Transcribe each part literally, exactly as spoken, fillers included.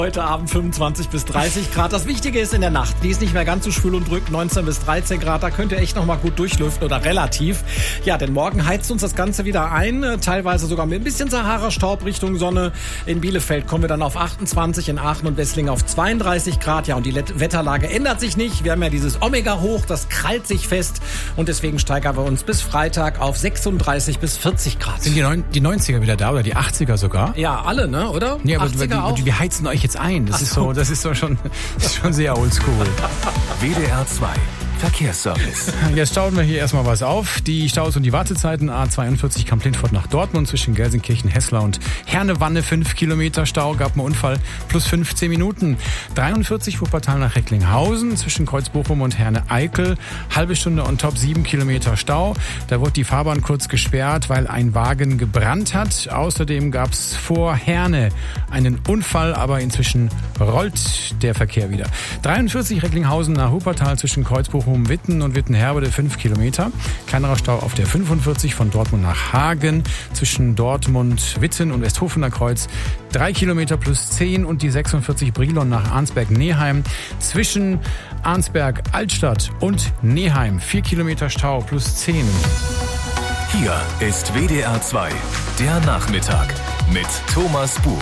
Heute Abend fünfundzwanzig bis dreißig Grad. Das Wichtige ist in der Nacht. Die ist nicht mehr ganz so schwül und drückt, neunzehn bis dreizehn Grad. Da könnt ihr echt noch mal gut durchlüften oder relativ. Ja, denn morgen heizt uns das Ganze wieder ein. Teilweise sogar mit ein bisschen Sahara-Staub Richtung Sonne. In Bielefeld kommen wir dann auf achtundzwanzig, in Aachen und Wesslingen auf zweiunddreißig Grad. Ja, und die Wetterlage ändert sich nicht. Wir haben ja dieses Omega-Hoch, das krallt sich fest. Und deswegen steigern wir uns bis Freitag auf sechsunddreißig bis vierzig Grad. Sind die, Neun- die neunziger wieder da oder die achtziger sogar? Ja, alle, ne, oder? Nee, aber achtziger die, auch? die, wir heizen euch jetzt ein. Das Ach ist so. so, das ist so schon, das ist schon sehr oldschool. W D R zwei Verkehrsservice. Jetzt stauen wir hier erstmal was auf. Die Staus und die Wartezeiten: A zweiundvierzig Kamp-Lindfort nach Dortmund zwischen Gelsenkirchen, Hessler und Herne-Wanne, fünf Kilometer Stau, gab einen Unfall, plus fünfzehn Minuten. dreiundvierzig Wuppertal nach Recklinghausen zwischen Kreuzbochum und Herne-Eickel, halbe Stunde on top, sieben Kilometer Stau. Da wurde die Fahrbahn kurz gesperrt, weil ein Wagen gebrannt hat. Außerdem gab es vor Herne einen Unfall, aber inzwischen rollt der Verkehr wieder. dreiundvierzig Recklinghausen nach Wuppertal zwischen Kreuzbochum, Witten und Wittenherbede, fünf Kilometer. Kleinerer Stau auf der fünfundvierzig von Dortmund nach Hagen zwischen Dortmund, Witten und Westhofener Kreuz, drei Kilometer plus zehn, und die sechsundvierzig Brilon nach Arnsberg-Neheim zwischen Arnsberg, Altstadt und Neheim, vier Kilometer Stau plus zehn. Hier ist W D R zwei, der Nachmittag mit Thomas Bug.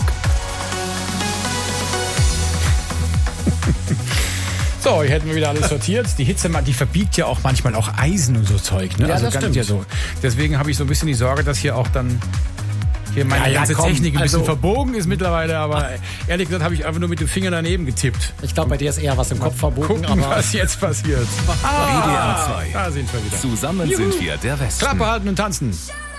So, hier hätten wir wieder alles sortiert. Die Hitze, die verbiegt ja auch manchmal auch Eisen und so Zeug. Ne? Ja, also das ganz stimmt. ja so. Deswegen habe ich so ein bisschen die Sorge, dass hier auch dann hier meine Ja, ja, ganze komm, Technik ein bisschen also- verbogen ist mittlerweile. Aber ehrlich gesagt habe ich einfach nur mit dem Finger daneben getippt. Ich glaube, bei dir ist eher was im Kopf verbogen. Gucken, Aber was jetzt passiert. W D R zwei. Da sind wir wieder. Zusammen sind wir der Westen. Klappe halten und tanzen.